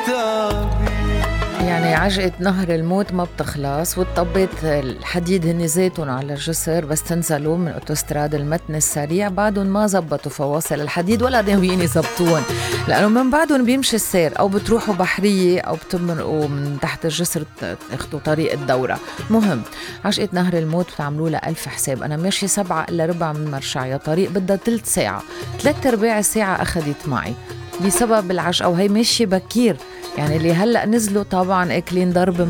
يعني عجقة نهر الموت ما بتخلص، والطبات الحديد هن زيتون على الجسر بس تنزلوا من اوتوستراد المتن السريع بعدهم ما زبطوا فواصل الحديد ولا ناويين يزبطون، لأنه من بعدهم بيمشي السير، أو بتروحوا بحرية أو بتمرقوا من تحت الجسر تاخدوا طريق الدورة. مهم عجقة نهر الموت بتعملوا لها ألف حساب. أنا ماشي 7 إلا ربع من مرشعية، طريق بدها 3 ساعة، 3/4 الساعة أخدت معي بسبب العجقة، وهي ماشية بكير. يعني اللي هلأ نزلوا طبعا اكلين ضرب